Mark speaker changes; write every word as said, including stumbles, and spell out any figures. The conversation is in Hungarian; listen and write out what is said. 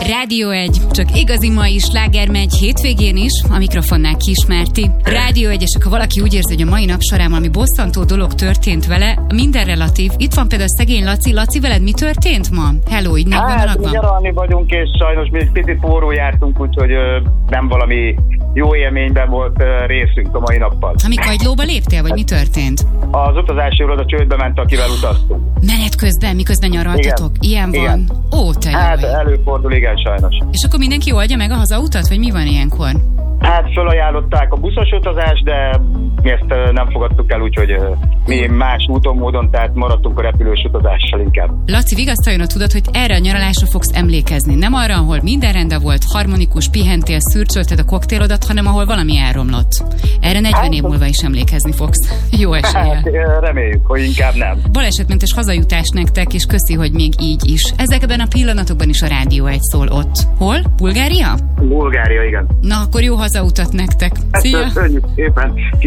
Speaker 1: Rádió egy, csak igazi mai sláger megy hétvégén is, a mikrofonnál Kismárti. Rádió egy, és ha valaki úgy érzi, hogy a mai nap során valami bosszantó dolog történt vele, minden relatív. Itt van például szegény Laci. Laci, veled mi történt ma? Hello, így
Speaker 2: hát,
Speaker 1: megvonalakban?
Speaker 2: Hát, nyaralni vagyunk, és sajnos mi egy picit forró jártunk, úgyhogy ö, nem valami jó élményben volt ö, részünk a mai nappal.
Speaker 1: Ha mi kagylóba léptél, vagy mi történt?
Speaker 2: Az utazási iroda csődbe ment, akivel utaztunk.
Speaker 1: Menet közben, miközben nyaraltatok?
Speaker 2: Igen.
Speaker 1: Ilyen van?
Speaker 2: Igen.
Speaker 1: Ó, te
Speaker 2: Hát
Speaker 1: jaj.
Speaker 2: előfordul, igen, sajnos.
Speaker 1: És akkor mindenki oldja meg a hazautat, vagy mi van ilyenkor?
Speaker 2: Hát fölajánlották a buszos utazást, de mi ezt ö, nem fogadtuk el, úgyhogy ö, mi más úton, módon, tehát maradtunk a repülős utazással inkább.
Speaker 1: Laci, vigasztaljon a tudat, hogy erre a nyaralásra fogsz emlékezni. Nem arra, ahol minden rendben volt, harmonikus, pihentél, szürcsölted a koktélodat, hanem ahol valami elromlott. Erre negyven
Speaker 2: Hát,
Speaker 1: év múlva is emlékezni fogsz. Jó eséllyel.
Speaker 2: Hát ö, reméljük, hogy inkább nem.
Speaker 1: Balesetmentes hazajutás nektek, és köszi, hogy még így is. Ezekben a pillanatokban is a Rádió egy szól ott. Hol? Bulgária?
Speaker 2: Bulgária, igen.
Speaker 1: Na, akkor jó hazautat nektek. Szia!
Speaker 2: Köszönjük szépen.